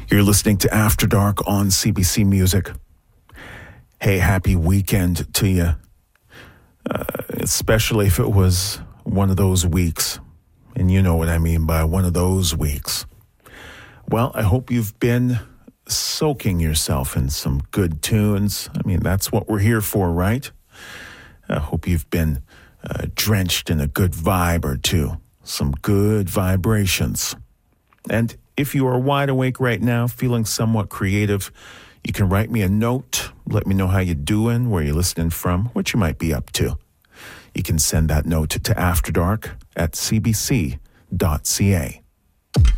You're listening to After Dark on CBC Music. Hey, happy weekend to you. Especially if it was one of those weeks. And you know what I mean by one of those weeks. Well, I hope you've been soaking yourself in some good tunes. I mean, that's what we're here for, right? I hope you've been drenched in a good vibe or two. Some good vibrations. And if you are wide awake right now, feeling somewhat creative, you can write me a note. Let me know how you're doing, where you're listening from, what you might be up to. You can send that note to afterdark@cbc.ca.